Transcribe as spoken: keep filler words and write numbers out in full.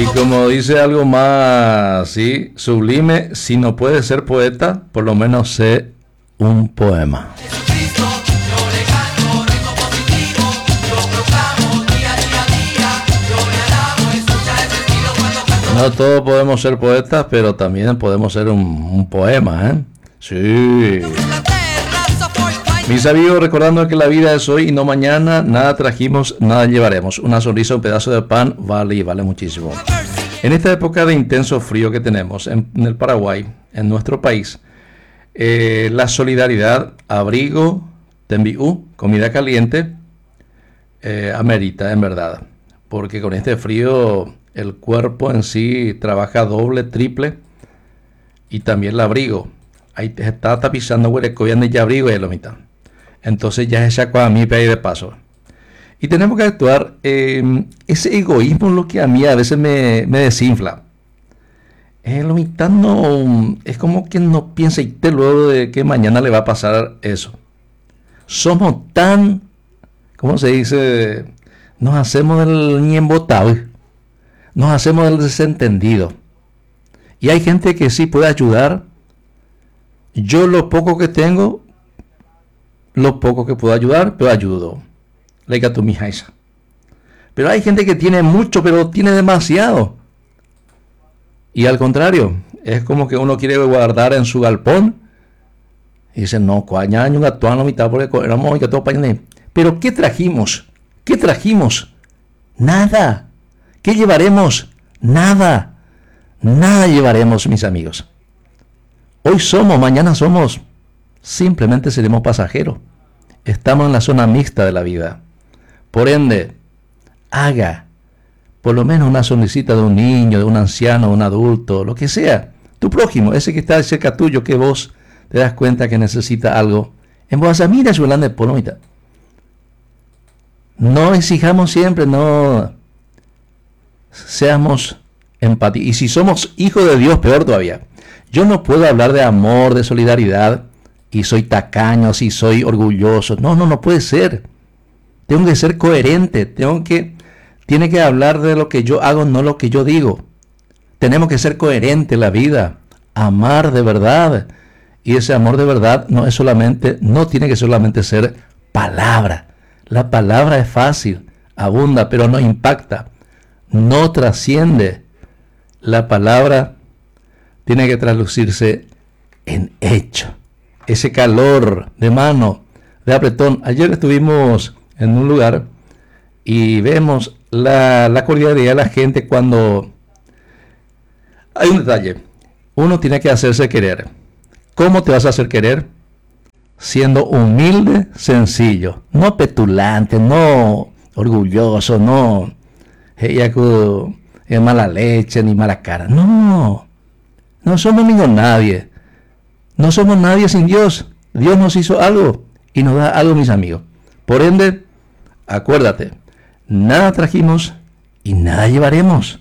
Y como dice algo más, sí, sublime, si no puedes ser poeta, por lo menos sé un poema. No todos podemos ser poetas, pero también podemos ser un, un poema, ¿eh? Sí. Mis amigos, recordando que la vida es hoy y no mañana, nada trajimos, nada llevaremos. Una sonrisa, un pedazo de pan, vale y vale muchísimo. En esta época de intenso frío que tenemos en, en el Paraguay, en nuestro país, eh, la solidaridad, abrigo, tembiú, comida caliente, eh, amerita en verdad. Porque con este frío el cuerpo en sí trabaja doble, triple, y también el abrigo. Ahí te está tapizando huerecoyan de abrigo y lo mitad. Entonces ya es a mí ahí de paso. Y tenemos que actuar. Eh, ese egoísmo es lo que a mí a veces me, me desinfla. Eh, lo mitad no. Es como que no piensa y te luego de que mañana le va a pasar eso. Somos tan. ¿Cómo se dice? Nos hacemos del ni embotado. Nos hacemos del desentendido. Y hay gente que sí puede ayudar. Yo lo poco que tengo, lo poco que puedo ayudar, pero ayudo. Leica tu mija esa. Pero hay gente que tiene mucho, pero tiene demasiado. Y al contrario, es como que uno quiere guardar en su galpón. Y dice, no, cuaña, un atuán la mitad, porque éramos que todo pañales. Pero ¿qué trajimos? ¿Qué trajimos? Nada. ¿Qué llevaremos? Nada. Nada llevaremos, mis amigos. Hoy somos, mañana somos. Simplemente seremos pasajeros. Estamos en la zona mixta de la vida. Por ende, haga por lo menos una sonrisita de un niño, de un anciano, de un adulto, lo que sea. Tu prójimo, ese que está cerca tuyo, que vos te das cuenta que necesita algo. En voz a mira su de polomita. No exijamos siempre, no seamos empáticos. Y si somos hijos de Dios, peor todavía. Yo no puedo hablar de amor, de solidaridad, y soy tacaño, si soy orgulloso. No, no, no puede ser. Tengo que ser coherente. Tengo que, tiene que hablar de lo que yo hago, no lo que yo digo. Tenemos que ser coherentes en la vida. Amar de verdad. Y ese amor de verdad no es solamente, no tiene que solamente ser palabra. La palabra es fácil, abunda, pero no impacta. No trasciende. La palabra tiene que traducirse en hecho. Ese calor de mano, de apretón. Ayer estuvimos en un lugar y vemos la, la cordialidad de la gente cuando hay un detalle. Uno tiene que hacerse querer. ¿Cómo te vas a hacer querer? Siendo humilde, sencillo, no petulante, no orgulloso, no ella con mala leche ni mala cara. No, no somos ni con nadie. No somos nadie sin Dios. Dios nos hizo algo y nos da algo, mis amigos. Por ende, acuérdate, nada trajimos y nada llevaremos.